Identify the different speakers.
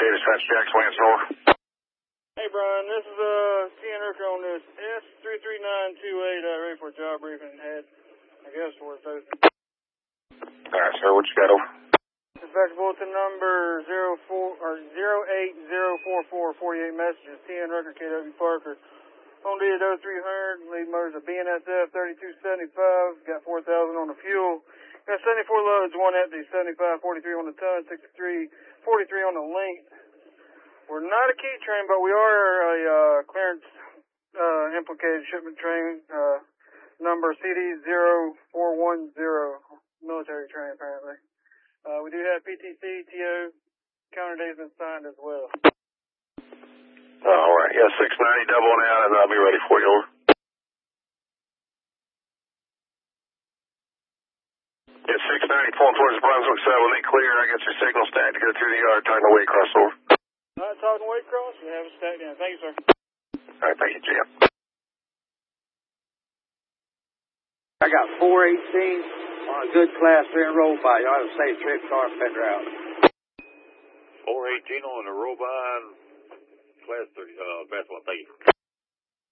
Speaker 1: dispatch Jackson Lance North.
Speaker 2: Hey Brian, this is CN Rooker on this S33928, ready for a job briefing head, I guess for Thursday.
Speaker 1: Alright sir, what you got over?
Speaker 2: Dispatch bulletin number 0804448 messages, CN Rooker, KW Parker. On D at 0300, lead motors of BNSF 3275, got 4,000 on the fuel. Got 74 loads, one empty, 7543 on the ton, 6343 on the length. We're not a key train, but we are a clearance implicated shipment train, number CD0410, military train apparently. We do have PTC, TO, counter day's been signed as well.
Speaker 1: Alright, yeah, 690 doubling out and I'll be ready for you, over. Yeah, 690 pulling towards Brunswick 7, need clear. I got your signal stacked to go through the yard, talking to weight cross, over.
Speaker 2: Alright, talking weight cross, we have it stacked in. Thank you, sir.
Speaker 1: Alright, thank you, Jim.
Speaker 3: I got 418 on a good class 3 and roll by. You ought to safe trip car fed route.
Speaker 4: 418 on the roll by. Class 3, best one, thank you.